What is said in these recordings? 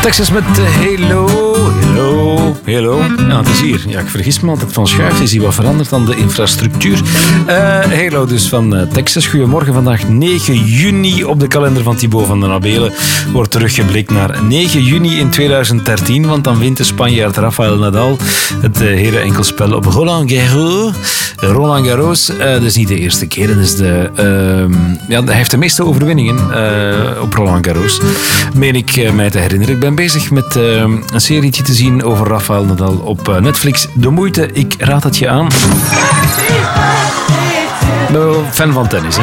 Texas met Hello. Ja, het is hier. Ja, ik vergis me altijd van schuif. Is hier wat veranderd aan de infrastructuur? Hello dus van Texas. Goedemorgen. Vandaag 9 juni op de kalender van Thibaut van den Abelen. Wordt teruggeblikt naar 9 juni in 2013. Want dan wint de Spanjaard Rafael Nadal het heren-enkelspel op Roland Garros. Dat is niet de eerste keer. Dat is hij heeft de meeste overwinningen op Roland Garros. Meen ik mij te herinneren. Ik ben bezig met een serietje te zien over Rafael Nadal op Netflix. De moeite, ik raad het je aan. Ik ben wel fan van tennis, hè?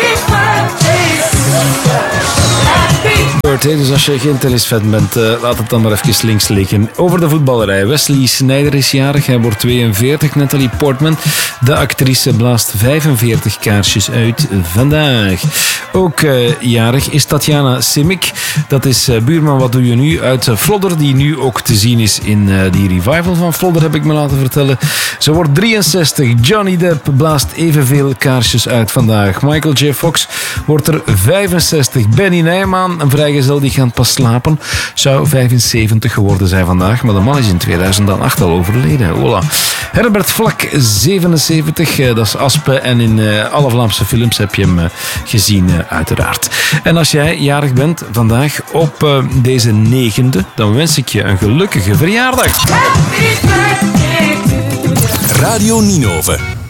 Dus als je geen tennisfan bent, laat het dan maar even links liggen. Over de voetballerij. Wesley Sneijder is jarig. Hij wordt 42. Natalie Portman, de actrice, blaast 45 kaarsjes uit vandaag. Ook jarig is Tatjana Simic. Dat is buurman Wat Doe Je Nu uit Vlodder, die nu ook te zien is in die revival van Vlodder, heb ik me laten vertellen. Ze wordt 63. Johnny Depp blaast evenveel kaarsjes uit vandaag. Michael J. Fox wordt er 65. Benny Nijman, een vrijgezel die gaat pas slapen, zou 75 geworden zijn vandaag, maar de man is in 2008 al overleden. Hola. Herbert Vlak, 77, dat is Aspe, en in alle Vlaamse films heb je hem gezien, uiteraard. En als jij jarig bent vandaag op deze 9e, dan wens ik je een gelukkige verjaardag. Radio Ninove.